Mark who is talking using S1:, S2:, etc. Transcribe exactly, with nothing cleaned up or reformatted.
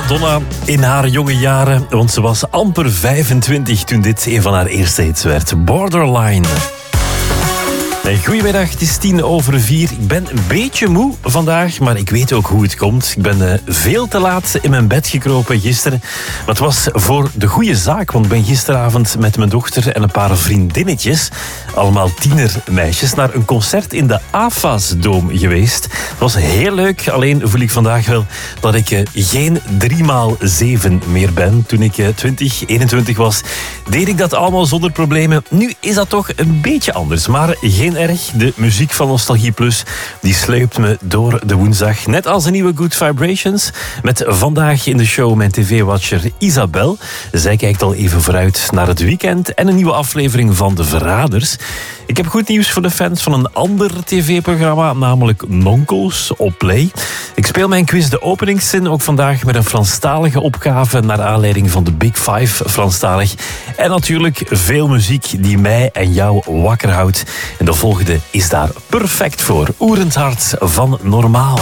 S1: Madonna in haar jonge jaren, want ze was amper vijfentwintig toen dit een van haar eerste hits werd. Borderline. Nee, goedemiddag, het is tien over vier. Ik ben een beetje moe vandaag, maar ik weet ook hoe het komt. Ik ben uh, veel te laat in mijn bed gekropen gisteren. Maar het was voor de goede zaak, want ik ben gisteravond met mijn dochter en een paar vriendinnetjes, allemaal tienermeisjes, naar een concert in de AFAS-doom geweest. Het was heel leuk, alleen voel ik vandaag wel dat ik uh, geen drie maal zeven meer ben. Toen ik uh, twintig, eenentwintig was, deed ik dat allemaal zonder problemen. Nu is dat toch een beetje anders, maar geen erg. De muziek van Nostalgie Plus die sleept me door de woensdag. Net als een nieuwe Good Vibrations. Met vandaag in de show mijn tv-watcher Isabel. Zij kijkt al even vooruit naar het weekend en een nieuwe aflevering van De Verraders. Ik heb goed nieuws voor de fans van een ander tv-programma, namelijk Nonkels op Play. Ik speel mijn quiz de openingszin ook vandaag met een Franstalige opgave naar aanleiding van de Big Five Franstalig. En natuurlijk veel muziek die mij en jou wakker houdt. En de volgende is daar perfect voor. Oerend Hart van Normaal.